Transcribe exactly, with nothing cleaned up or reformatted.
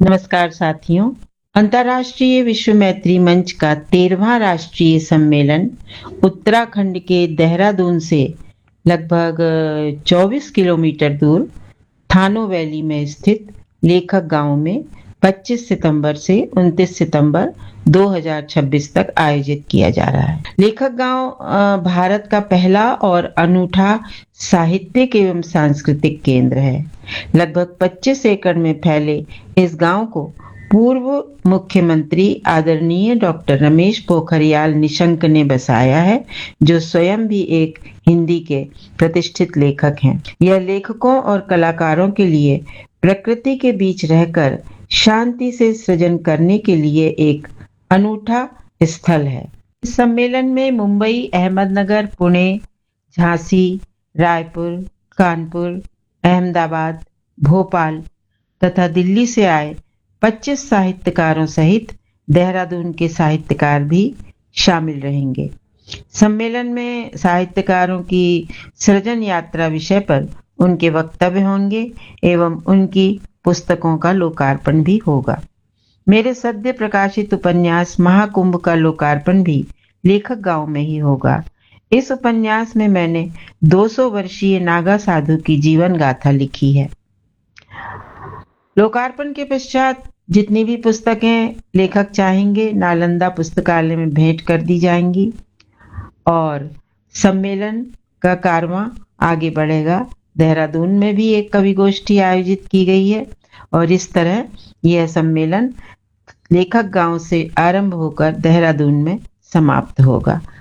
नमस्कार साथियों। अंतर्राष्ट्रीय विश्व मैत्री मंच का तेरहवां राष्ट्रीय सम्मेलन उत्तराखंड के देहरादून से लगभग चौबीस किलोमीटर दूर थानो वैली में स्थित लेखक गांव में पच्चीस सितंबर से उनतीस सितंबर दो हज़ार छब्बीस तक आयोजित किया जा रहा है। लेखक गांव भारत का पहला और अनूठा साहित्यिक एवं सांस्कृतिक केंद्र है। लगभग पच्चीस एकड़ में फैले इस गांव को पूर्व मुख्यमंत्री आदरणीय डॉक्टर रमेश पोखरियाल निशंक ने बसाया है, जो स्वयं भी एक हिंदी के प्रतिष्ठित लेखक हैं। यह लेखकों और कलाकारों के लिए प्रकृति के बीच रहकर शांति से सृजन करने के लिए एक अनूठा स्थल है। इस सम्मेलन में मुंबई, अहमदनगर, पुणे, झांसी, रायपुर, कानपुर, अहमदाबाद, भोपाल तथा दिल्ली से आए पच्चीस साहित्यकारों सहित देहरादून के साहित्यकार भी शामिल रहेंगे। सम्मेलन में साहित्यकारों की सृजन यात्रा विषय पर उनके वक्तव्य होंगे एवं उनकी पुस्तकों का लोकार्पण भी होगा। मेरे सद्य प्रकाशित उपन्यास महाकुंभ का लोकार्पण भी लेखक गांव में ही होगा। इस उपन्यास में मैंने दो सौ वर्षीय नागा साधु की जीवन गाथा लिखी है। लोकार्पण के पश्चात जितनी भी पुस्तकें लेखक चाहेंगे नालंदा पुस्तकालय में भेंट कर दी जाएंगी और सम्मेलन का कारवां आगे बढ़ेगा। देहरादून में भी एक कवि गोष्ठी आयोजित की गई है और इस तरह यह सम्मेलन लेखक गांव से आरंभ होकर देहरादून में समाप्त होगा।